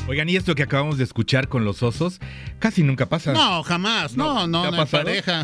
Oigan, y esto que acabamos de escuchar con los osos, casi nunca pasa. No, jamás. No, en pareja.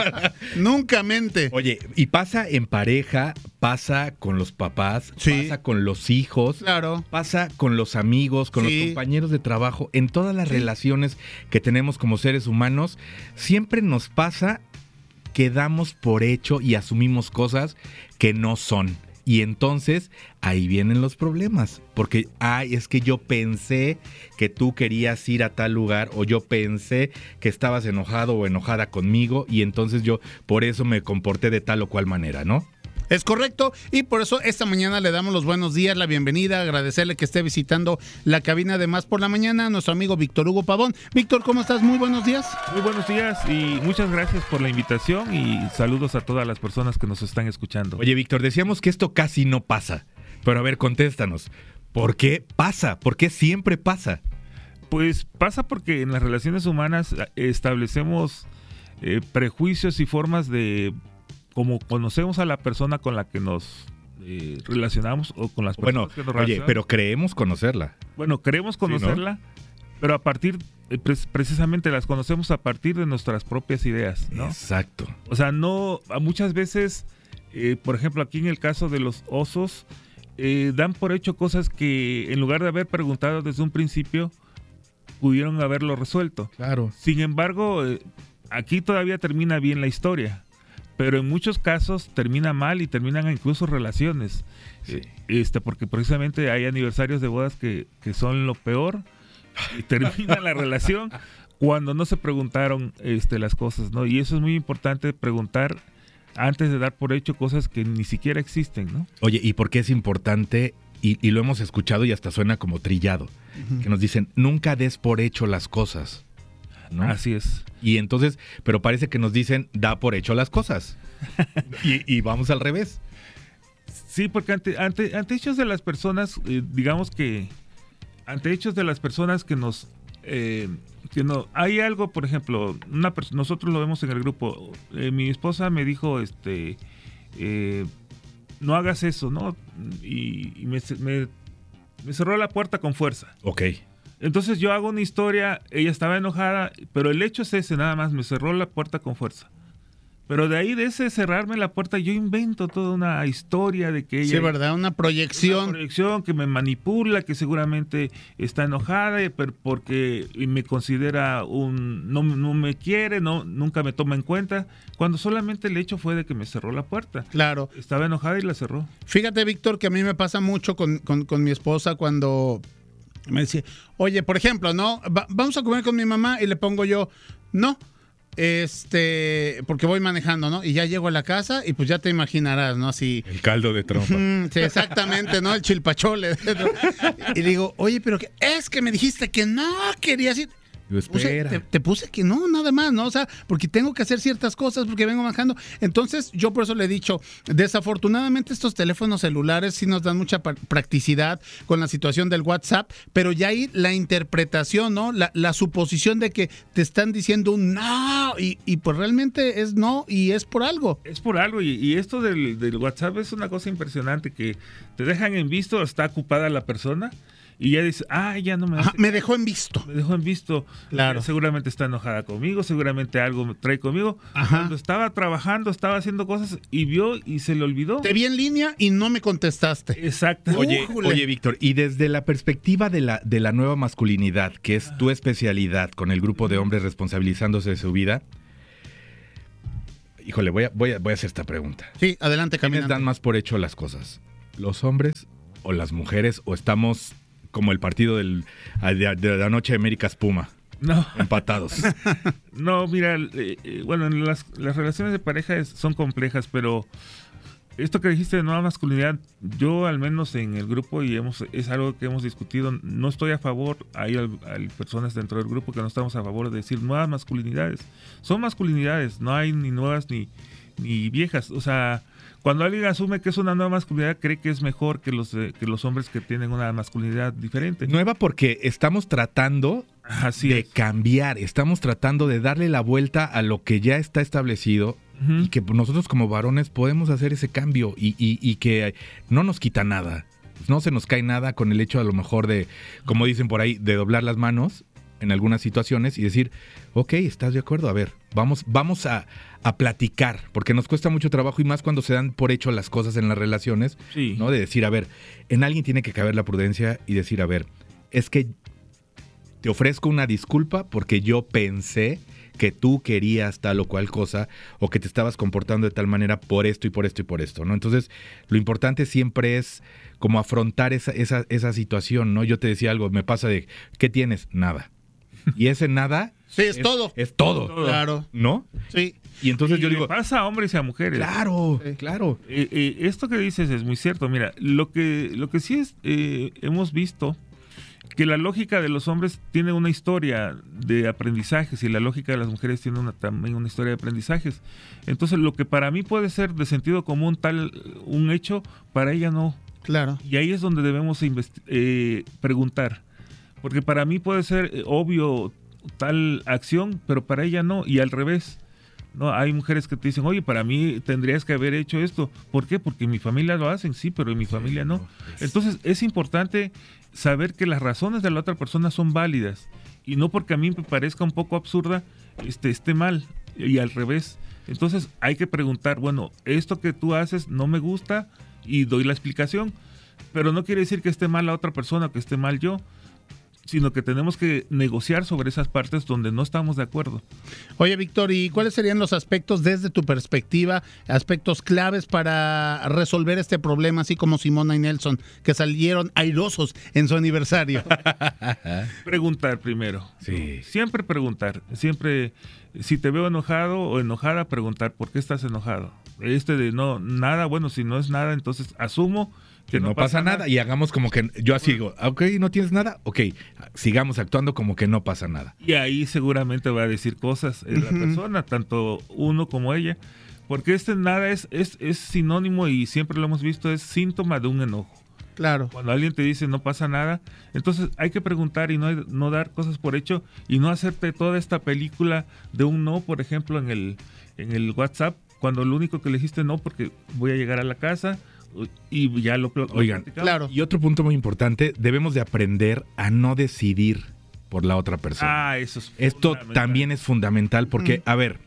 Nunca mente. Oye, y pasa en pareja, pasa con los papás, sí, pasa con los hijos, claro, pasa con los amigos, con sí, los compañeros de trabajo, en todas las relaciones que tenemos como seres humanos, siempre nos pasa que damos por hecho y asumimos cosas que no son. Y entonces ahí vienen los problemas, porque es que yo pensé que tú querías ir a tal lugar, o yo pensé que estabas enojado o enojada conmigo, y entonces yo por eso me comporté de tal o cual manera, ¿no? Es correcto, y por eso esta mañana le damos los buenos días, la bienvenida, agradecerle que esté visitando la cabina de Más por la Mañana, a nuestro amigo Víctor Hugo Pavón. Víctor, ¿cómo estás? Muy buenos días. Muy buenos días y muchas gracias por la invitación y saludos a todas las personas que nos están escuchando. Oye, Víctor, decíamos que esto casi no pasa, pero a ver, contéstanos, ¿por qué pasa? ¿Por qué siempre pasa? Pues pasa porque en las relaciones humanas establecemos prejuicios y formas de como conocemos a la persona con la que nos relacionamos o con las personas que nos relacionamos. Oye, pero creemos conocerla. Bueno, creemos conocerla, sí, ¿no? Pero a partir, precisamente las conocemos a partir de nuestras propias ideas, ¿no? Exacto. O sea, muchas veces, por ejemplo, aquí en el caso de los osos, dan por hecho cosas que en lugar de haber preguntado desde un principio, pudieron haberlo resuelto. Claro. Sin embargo, aquí todavía termina bien la historia. Pero en muchos casos termina mal y terminan incluso relaciones. Sí. Porque precisamente hay aniversarios de bodas que son lo peor y termina la relación cuando no se preguntaron las cosas, ¿no? Y eso es muy importante, preguntar antes de dar por hecho cosas que ni siquiera existen, ¿no? Oye, ¿y por qué es importante? Y lo hemos escuchado y hasta suena como trillado, que nos dicen, nunca des por hecho las cosas, ¿no? Así es. Y entonces, pero parece que nos dicen, da por hecho las cosas. y vamos al revés. Sí, porque ante hechos de las personas, digamos que ante hechos de las personas que nos... que no, hay algo, por ejemplo, nosotros lo vemos en el grupo. Mi esposa me dijo, no hagas eso, ¿no? Y me cerró la puerta con fuerza. Ok. Entonces yo hago una historia, ella estaba enojada, pero el hecho es ese, nada más, me cerró la puerta con fuerza. Pero de ahí, de ese cerrarme la puerta, yo invento toda una historia de que ella... Sí, ¿verdad? Una proyección. Una proyección que me manipula, que seguramente está enojada, pero porque me considera no me quiere, nunca me toma en cuenta, cuando solamente el hecho fue de que me cerró la puerta. Claro. Estaba enojada y la cerró. Fíjate, Víctor, que a mí me pasa mucho con mi esposa cuando... Me decía, oye, por ejemplo, ¿no? Vamos a comer con mi mamá y le pongo yo, no, porque voy manejando, ¿no? Y ya llego a la casa y pues ya te imaginarás, ¿no? Así. El caldo de trompa. Sí, exactamente, ¿no? El chilpachole. Y le digo, oye, pero es que me dijiste que no querías ir. Te puse que no, nada más, ¿no? O sea, porque tengo que hacer ciertas cosas, porque vengo manejando. Entonces, yo por eso le he dicho, desafortunadamente estos teléfonos celulares sí nos dan mucha practicidad con la situación del WhatsApp, pero ya ahí la interpretación, ¿no? La suposición de que te están diciendo un no, y pues realmente es no, y es por algo. Es por algo, y esto del WhatsApp es una cosa impresionante, que te dejan en visto, está ocupada la persona, y ya dice, ya no me... me dejó en visto. Me dejó en visto. Claro. Seguramente está enojada conmigo, seguramente algo me trae conmigo. Ajá. Cuando estaba trabajando, estaba haciendo cosas y vio y se le olvidó. Te vi en línea y no me contestaste. Exacto. Oye, Víctor, y desde la perspectiva de la nueva masculinidad, que es tu especialidad con el grupo de hombres responsabilizándose de su vida, híjole, voy a hacer esta pregunta. Sí, adelante, caminante. ¿Quiénes dan más por hecho las cosas? ¿Los hombres o las mujeres? ¿O estamos como el partido de la noche de Américas Puma? No. Empatados. No, mira, bueno, las relaciones de pareja son complejas, pero esto que dijiste de nueva masculinidad, yo al menos en el grupo, y es algo que hemos discutido, no estoy a favor, hay personas dentro del grupo que no estamos a favor de decir nuevas masculinidades. Son masculinidades, no hay ni nuevas ni viejas. O sea, cuando alguien asume que es una nueva masculinidad, cree que es mejor que los hombres que tienen una masculinidad diferente. Nueva porque estamos tratando de cambiar, estamos tratando de darle la vuelta a lo que ya está establecido, y que nosotros como varones podemos hacer ese cambio y que no nos quita nada. no se nos cae nada con el hecho a lo mejor de, como dicen por ahí, de doblar las manos en algunas situaciones y decir, ok, ¿estás de acuerdo? A ver, vamos a platicar, porque nos cuesta mucho trabajo y más cuando se dan por hecho las cosas en las relaciones, Sí. ¿no? De decir, a ver, en alguien tiene que caber la prudencia y decir, a ver, es que te ofrezco una disculpa porque yo pensé que tú querías tal o cual cosa o que te estabas comportando de tal manera por esto y por esto y por esto, ¿no? Entonces, lo importante siempre es como afrontar esa situación, ¿no? Yo te decía algo, me pasa de, ¿qué tienes? Nada. Y ese nada... Sí, es todo. Es todo. Claro. ¿No? Sí. Y entonces yo le digo... pasa a hombres y a mujeres. Claro, claro. Esto que dices es muy cierto. Mira, lo que sí es, hemos visto que la lógica de los hombres tiene una historia de aprendizajes y la lógica de las mujeres tiene también una historia de aprendizajes. Entonces, lo que para mí puede ser de sentido común un hecho, para ella no. Claro. Y ahí es donde debemos preguntar. Porque para mí puede ser obvio tal acción, pero para ella no, y al revés. No, hay mujeres que te dicen, oye, para mí tendrías que haber hecho esto. ¿Por qué? Porque en mi familia lo hacen, sí, pero en mi familia no. Entonces es importante saber que las razones de la otra persona son válidas y no porque a mí me parezca un poco absurda esté mal, y al revés. Entonces hay que preguntar, bueno, esto que tú haces no me gusta y doy la explicación, pero no quiere decir que esté mal la otra persona o que esté mal yo, sino que tenemos que negociar sobre esas partes donde no estamos de acuerdo. Oye, Víctor, ¿y cuáles serían los aspectos desde tu perspectiva, aspectos claves para resolver este problema, así como Simona y Nelson, que salieron airosos en su aniversario? Preguntar primero. Sí. Siempre preguntar. Siempre, si te veo enojado o enojada, preguntar, ¿por qué estás enojado? De no, nada, bueno, si no es nada, entonces asumo que no pasa nada y hagamos como que yo así digo, ok, no tienes nada, ok, sigamos actuando como que no pasa nada. Y ahí seguramente va a decir cosas la persona, tanto uno como ella, porque nada es sinónimo y siempre lo hemos visto, es síntoma de un enojo. Claro. Cuando alguien te dice no pasa nada, entonces hay que preguntar y no dar cosas por hecho y no hacerte toda esta película de un no, por ejemplo, en el WhatsApp, cuando lo único que le dijiste no porque voy a llegar a la casa y ya lo Oigan, claro. Y otro punto muy importante, debemos de aprender a no decidir por la otra persona. Ah, eso es Esto también es fundamental porque, a ver,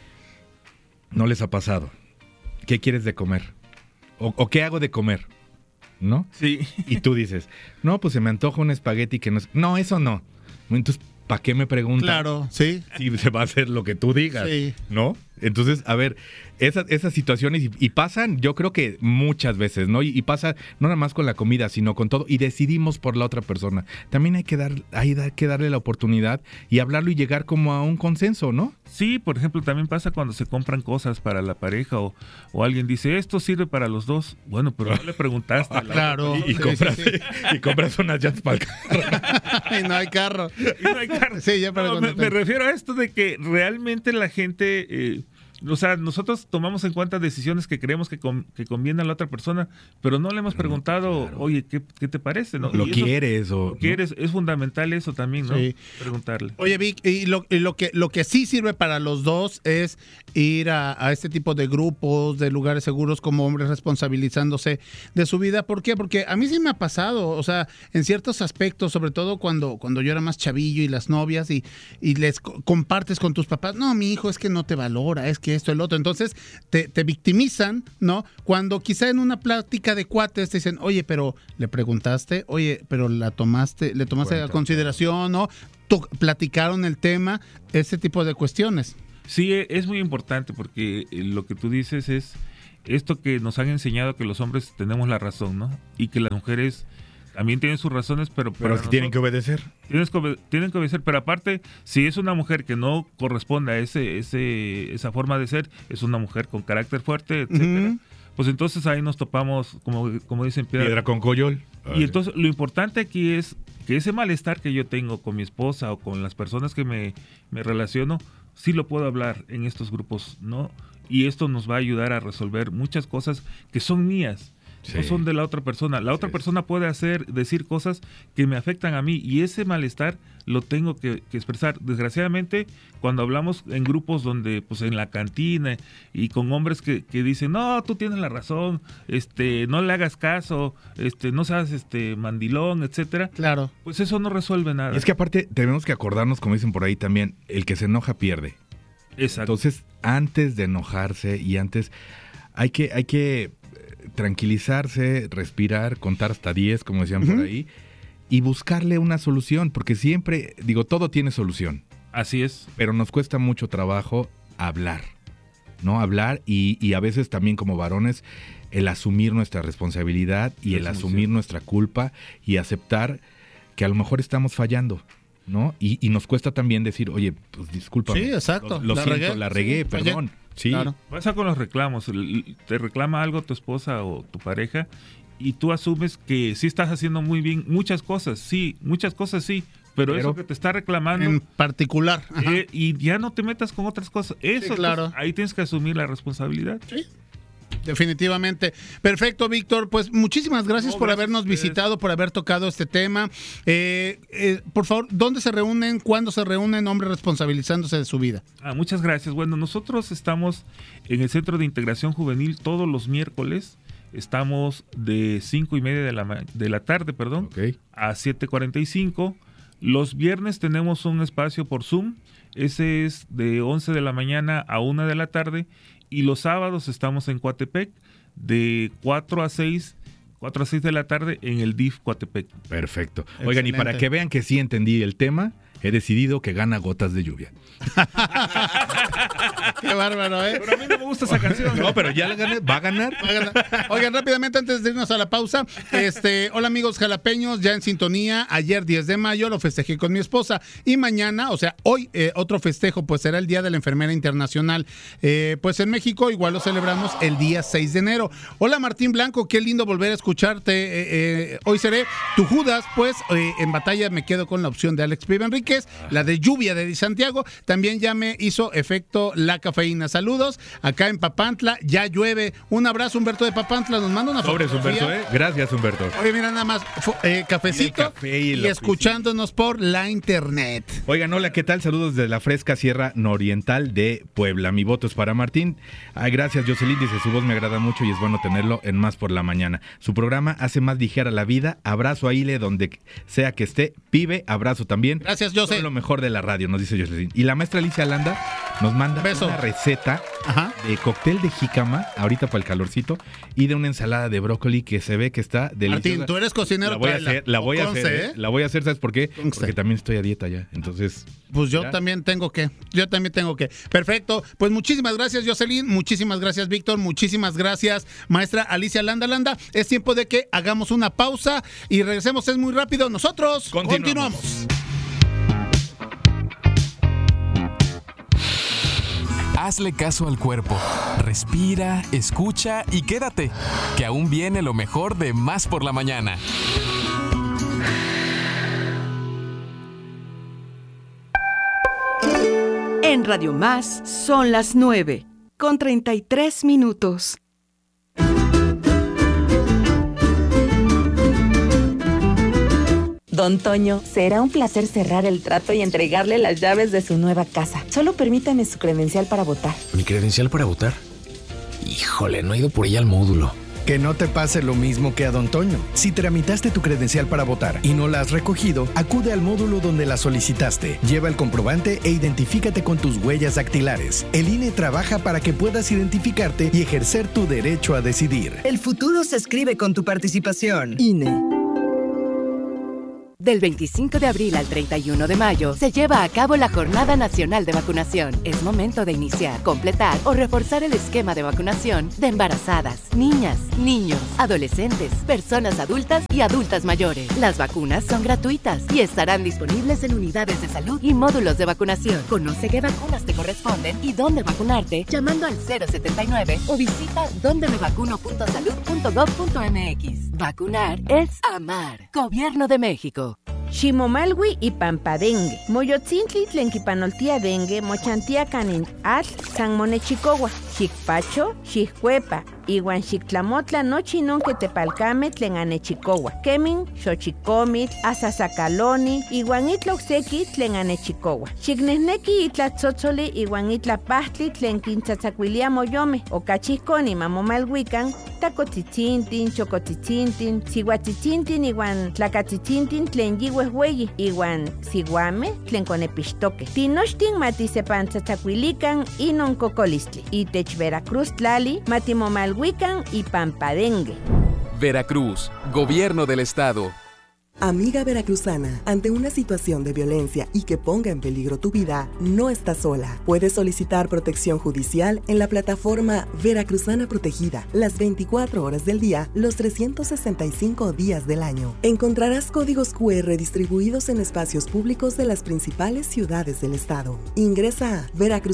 ¿no les ha pasado? ¿Qué quieres de comer? ¿O qué hago de comer? ¿No? Sí. Y tú dices, no, pues se me antoja un espagueti que no es... No, eso no. Entonces, ¿para qué me preguntas? Claro, sí. Si se va a hacer lo que tú digas, sí. ¿no? Entonces, a ver, esas situaciones y pasan, yo creo que muchas veces, ¿no? Y pasa no nada más con la comida, sino con todo. Y decidimos por la otra persona. También hay que darle la oportunidad y hablarlo y llegar como a un consenso, ¿no? Sí, por ejemplo, también pasa cuando se compran cosas para la pareja o alguien dice, esto sirve para los dos. Bueno, pero no le preguntaste. Claro. Y compras unas llantas para el carro. Y no hay carro. Sí, ya para me refiero a esto de que realmente la gente... o sea, nosotros tomamos en cuenta decisiones que creemos que conviene a la otra persona, pero no le hemos preguntado, claro. Oye, ¿qué te parece? ¿No? ¿Lo quieres? Lo quieres, es fundamental eso también, ¿no? Sí. Preguntarle. Oye, Vic, y lo que sí sirve para los dos es ir a este tipo de grupos, de lugares seguros como hombres responsabilizándose de su vida. ¿Por qué? Porque a mí sí me ha pasado, o sea, en ciertos aspectos, sobre todo cuando yo era más chavillo y las novias y les compartes con tus papás, no, mi hijo es que no te valora, es que esto, el otro. Entonces te victimizan, ¿no? Cuando quizá en una plática de cuates te dicen, oye, pero le preguntaste, oye, pero le tomaste a consideración, ¿no? Platicaron el tema, ese tipo de cuestiones. Sí, es muy importante porque lo que tú dices es esto que nos han enseñado que los hombres tenemos la razón, ¿no? Y que las mujeres también tienen sus razones, pero tienen que obedecer. Tienen que obedecer, pero aparte, si es una mujer que no corresponde a esa forma de ser, es una mujer con carácter fuerte, etcétera, pues entonces ahí nos topamos, como dicen, piedra con coyol. Y entonces lo importante aquí es que ese malestar que yo tengo con mi esposa o con las personas que me relaciono, sí lo puedo hablar en estos grupos, ¿no? Y esto nos va a ayudar a resolver muchas cosas que son mías. no son de la otra persona. La otra persona puede decir cosas que me afectan a mí y ese malestar lo tengo que expresar. Desgraciadamente, cuando hablamos en grupos donde, pues en la cantina y con hombres que dicen, no, tú tienes la razón, no le hagas caso, no seas mandilón, etcétera. Claro. Pues eso no resuelve nada. Es que aparte tenemos que acordarnos, como dicen por ahí también, el que se enoja pierde. Exacto. Entonces, antes de enojarse y antes hay que tranquilizarse, respirar, contar hasta 10, como decían por ahí, y buscarle una solución, porque siempre, todo tiene solución. Así es. Pero nos cuesta mucho trabajo hablar, ¿no? Hablar y a veces también como varones el asumir nuestra responsabilidad y el asumir nuestra culpa y aceptar que a lo mejor estamos fallando, ¿no? Y nos cuesta también decir, oye, pues discúlpame. Sí, exacto. Lo siento, la regué, perdón. Sí. Claro. Pasa con los reclamos. Te reclama algo tu esposa o tu pareja y tú asumes que sí estás haciendo muy bien muchas cosas, sí, pero eso que te está reclamando en particular y ya no te metas con otras cosas. Eso, sí, claro. Entonces, ahí tienes que asumir la responsabilidad. Sí. Definitivamente. Perfecto, Víctor. Pues muchísimas gracias por habernos visitado, por haber tocado este tema. Por favor, ¿dónde se reúnen? ¿Cuándo se reúnen? Hombres responsabilizándose de su vida. Muchas gracias. Bueno, nosotros estamos en el Centro de Integración Juvenil todos los miércoles. Estamos de 5:30 de la tarde, a 7:45. Los viernes tenemos un espacio por Zoom. Ese es de 11 de la mañana a 1 de la tarde. Y los sábados estamos en Coatepec de 4 a 6 de la tarde en el DIF Coatepec. Perfecto. Oigan, y para que vean que sí entendí el tema, he decidido que gana Gotas de Lluvia. Qué bárbaro, ¿eh? Pero a mí no me gusta esa canción. No, pero ya la gané. ¿Va a ganar? Oigan, rápidamente, antes de irnos a la pausa, hola amigos jalapeños, ya en sintonía. Ayer, 10 de mayo, lo festejé con mi esposa. Y mañana, o sea, hoy, otro festejo, pues será el Día de la Enfermera Internacional. Pues en México igual lo celebramos el día 6 de enero. Hola Martín Blanco, qué lindo volver a escucharte. Hoy seré tu Judas, pues en batalla me quedo con la opción de Alex Pibe Enríquez, la de Lluvia de Di Santiago. También ya me hizo efecto la cafeína. Saludos, acá en Papantla, ya llueve. Un abrazo, Humberto de Papantla, nos manda una fotografía. Humberto, Gracias, Humberto. Oye, mira nada más, cafecito y escuchándonos por la internet. Oigan, hola, ¿qué tal? Saludos desde la fresca Sierra Nororiental de Puebla. Mi voto es para Martín. Gracias, Jocelyn, dice, su voz me agrada mucho y es bueno tenerlo en Más por la Mañana. Su programa hace más ligera la vida. Abrazo a Ile donde sea que esté. Pibe, abrazo también. Gracias, José. Lo mejor de la radio, nos dice Jocelyn. Y la maestra Alicia Landa nos manda una receta de cóctel de jícama, ahorita para el calorcito, y de una ensalada de brócoli que se ve que está deliciosa. Martín, tú eres cocinero. La voy a hacer, ¿sabes por qué? Porque también estoy a dieta ya, entonces... Pues yo también tengo que. Perfecto. Pues muchísimas gracias, Jocelyn. Muchísimas gracias, Víctor. Muchísimas gracias, maestra Alicia Landa. Es tiempo de que hagamos una pausa y regresemos. Es muy rápido. Nosotros continuamos. Hazle caso al cuerpo. Respira, escucha y quédate, que aún viene lo mejor de Más por la Mañana. En Radio Más son las 9:33. Don Toño, será un placer cerrar el trato y entregarle las llaves de su nueva casa. Solo permítame su credencial para votar. ¿Mi credencial para votar? Híjole, no he ido por ella al módulo. Que no te pase lo mismo que a Don Toño. Si tramitaste tu credencial para votar y no la has recogido, acude al módulo donde la solicitaste. Lleva el comprobante e identifícate con tus huellas dactilares. El INE trabaja para que puedas identificarte y ejercer tu derecho a decidir. El futuro se escribe con tu participación. INE. Del 25 de abril al 31 de mayo se lleva a cabo la Jornada Nacional de Vacunación. Es momento de iniciar, completar o reforzar el esquema de vacunación de embarazadas, niñas, niños, adolescentes, personas adultas y adultas mayores. Las vacunas son gratuitas y estarán disponibles en unidades de salud y módulos de vacunación. Conoce qué vacunas te corresponden y dónde vacunarte llamando al 079 o visita dondemevacuno.salud.gov.mx. Vacunar es amar. Gobierno de México. Ximomalwi y Pampadengue. Moyotzintli tlen kipanoltia dengue, mochantia canin atl san monechicowa. Xicpacho, xiccuepa, iwan xictlamotla nochi non que tepalcame tlen anechicowa. Kemin, xochicomitl, asasacaloni, iwan itla ocseki tlen anechicowa. Xicnehneki itla tzotzoli iwan itla pahtli tlen kintzatzacuilia moyome. Okachihkoni mamomalhuican, tacotzitzintin, chocotzitzintin, sihuatzitzintin iwan tlacatzitzintin tlen yihuehueyi, iwan sihuame tlen conepixtoque. Tinochtin matisepantzatzacuilican inon cocolistli. Itech Veracruz tlali, matimomalhuican y Pampadengue. Veracruz, Gobierno del Estado. Amiga veracruzana, ante una situación de violencia y que ponga en peligro tu vida, no estás sola. Puedes solicitar protección judicial en la plataforma Veracruzana Protegida, las 24 horas del día, los 365 días del año. Encontrarás códigos QR distribuidos en espacios públicos de las principales ciudades del estado. Ingresa a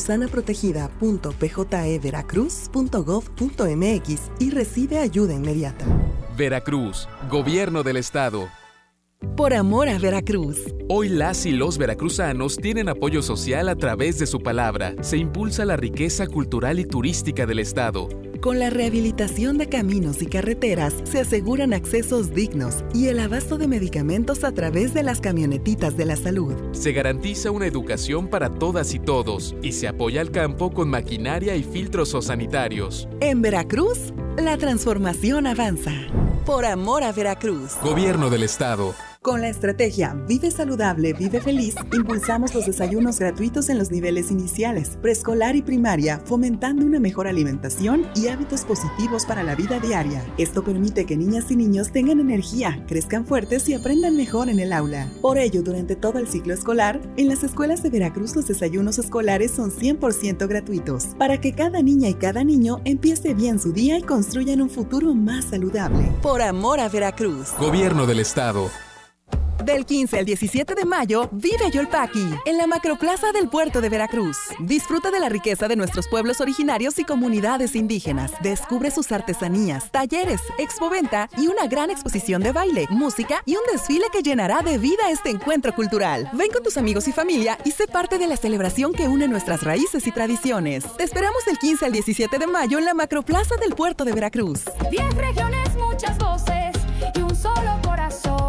veracruzanaprotegida.pjeveracruz.gov.mx y recibe ayuda inmediata. Veracruz, Gobierno del Estado. Por amor a Veracruz. Hoy las y los veracruzanos tienen apoyo social a través de su palabra. Se impulsa la riqueza cultural y turística del estado. Con la rehabilitación de caminos y carreteras, se aseguran accesos dignos y el abasto de medicamentos a través de las camionetitas de la salud. Se garantiza una educación para todas y todos y se apoya al campo con maquinaria y filtros sanitarios. En Veracruz, la transformación avanza. Por amor a Veracruz. Gobierno del Estado. Con la estrategia Vive Saludable, Vive Feliz, impulsamos los desayunos gratuitos en los niveles iniciales, preescolar y primaria, fomentando una mejor alimentación y hábitos positivos para la vida diaria. Esto permite que niñas y niños tengan energía, crezcan fuertes y aprendan mejor en el aula. Por ello, durante todo el ciclo escolar, en las escuelas de Veracruz los desayunos escolares son 100% gratuitos, para que cada niña y cada niño empiece bien su día y construyan un futuro más saludable. Por amor a Veracruz. Gobierno del Estado. Del 15 al 17 de mayo, vive Yolpaqui, en la Macroplaza del Puerto de Veracruz. Disfruta de la riqueza de nuestros pueblos originarios y comunidades indígenas. Descubre sus artesanías, talleres, expoventa y una gran exposición de baile, música y un desfile que llenará de vida este encuentro cultural. Ven con tus amigos y familia y sé parte de la celebración que une nuestras raíces y tradiciones. Te esperamos del 15 al 17 de mayo en la Macroplaza del Puerto de Veracruz. 10 regiones, muchas voces y un solo corazón.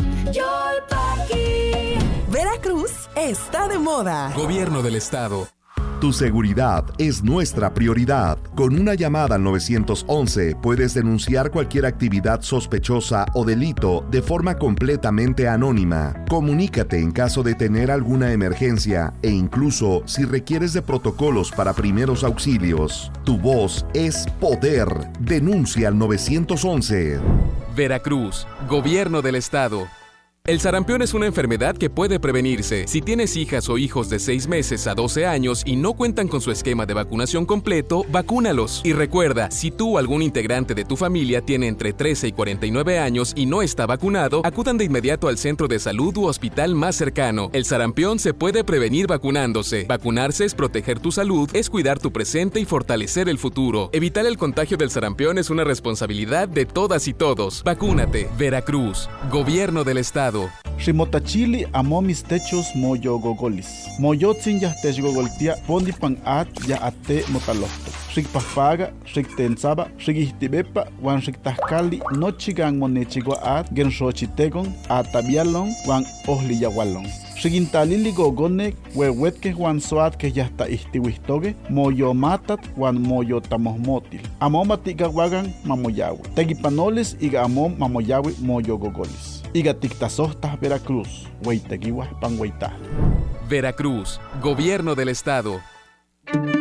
Yolpaqui. Veracruz está de moda. Gobierno del Estado. Tu seguridad es nuestra prioridad. Con una llamada al 911 puedes denunciar cualquier actividad sospechosa o delito de forma completamente anónima. Comunícate en caso de tener alguna emergencia e incluso si requieres de protocolos para primeros auxilios. Tu voz es poder. Denuncia al 911. Veracruz, Gobierno del Estado. El sarampión es una enfermedad que puede prevenirse. Si tienes hijas o hijos de 6 meses a 12 años y no cuentan con su esquema de vacunación completo, vacúnalos. Y recuerda, si tú o algún integrante de tu familia tiene entre 13 y 49 años y no está vacunado, acudan de inmediato al centro de salud u hospital más cercano. El sarampión se puede prevenir vacunándose. Vacunarse es proteger tu salud, es cuidar tu presente y fortalecer el futuro. Evitar el contagio del sarampión es una responsabilidad de todas y todos. Vacúnate. Veracruz, Gobierno del Estado. Ximotachili amomis techos moyo gogolis. Moyotzin ya techgogoltia pondi pan at ya ate motalohto. Xikpapaga, xiktensaba, xikihtibepa, wan xiktahkali nochigan monechigua at genxochitegon atabialon wan ohliyawalon. Xikintalili gogonek wewetke wan soat que ya está ihtiwistoge moyo matat wan moyo tamohmotil. Amomatigawagan mamoyawe. Tegipanoles iga amom mamoyawe moyo gogolis. Iga tiktasohtas Veracruz, Hueytequihuas pan Hueytah. Veracruz, Gobierno del Estado.